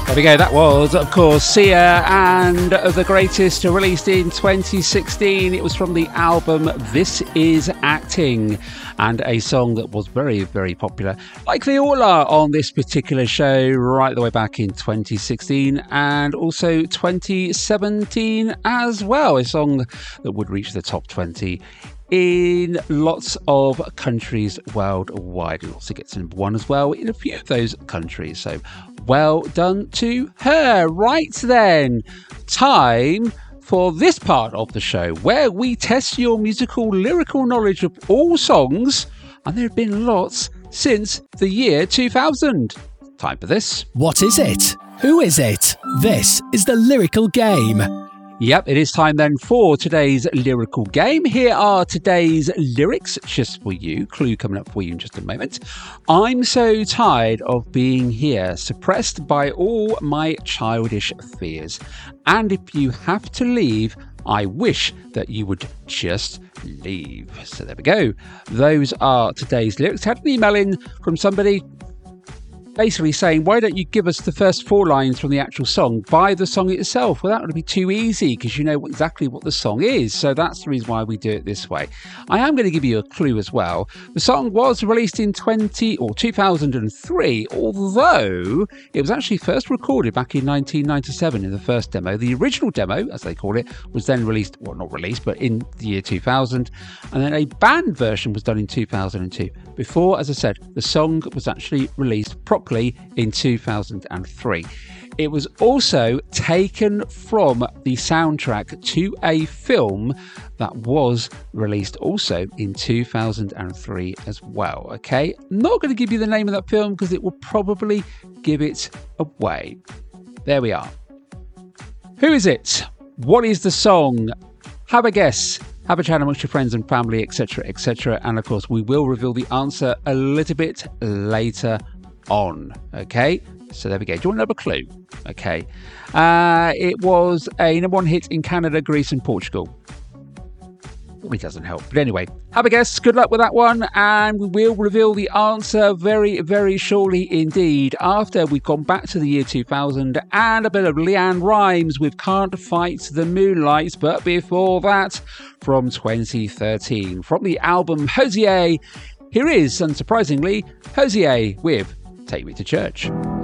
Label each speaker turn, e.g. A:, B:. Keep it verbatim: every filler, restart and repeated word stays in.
A: There we go. That was, of course, Sia and The Greatest, released in twenty sixteen. It was from the album This Is Acting, and a song that was very, very popular, like they all are on this particular show, right the way back in twenty sixteen and also twenty seventeen as well. A song that would reach the top twenty in lots of countries worldwide. It also gets number one as well in a few of those countries. So well done to her. Right then, time for this part of the show where we test your musical lyrical knowledge of all songs, and there have been lots since the year two thousand. Time for this.
B: What is it? Who is it? This is the lyrical game.
A: Yep, it is time then for today's lyrical game. Here are today's lyrics just for you. Clue coming up for you in just a moment. I'm so tired of being here, suppressed by all my childish fears. And if you have to leave, I wish that you would just leave. So there we go. Those are today's lyrics. Had an email in from somebody basically saying, why don't you give us the first four lines from the actual song by the song itself? Well, that would be too easy because you know exactly what the song is. So that's the reason why we do it this way. I am going to give you a clue as well. The song was released in twenty or two thousand three, although it was actually first recorded back in nineteen ninety-seven in the first demo. The original demo, as they call it, was then released, well, not released, but in the year two thousand. And then a band version was done in two thousand two. Before, as I said, the song was actually released properly in two thousand three. It was also taken from the soundtrack to a film that was released also in two thousand three as well. Okay, not going to give you the name of that film because it will probably give it away. There we are. Who is it? What is the song? Have a guess. Have a chat amongst your friends and family, et cetera, et cetera. And of course, we will reveal the answer a little bit later on. Okay, so there we go. Do you want another clue? Okay, uh, it was a number one hit in Canada, Greece, and Portugal. Probably doesn't help, but anyway, have a guess. Good luck with that one, and we will reveal the answer very, very shortly indeed. After we've gone back to the year two thousand and a bit of Leanne Rimes with "Can't Fight the Moonlight," but before that, from twenty thirteen, from the album Hozier, here is, unsurprisingly, Hozier with Take Me to Church.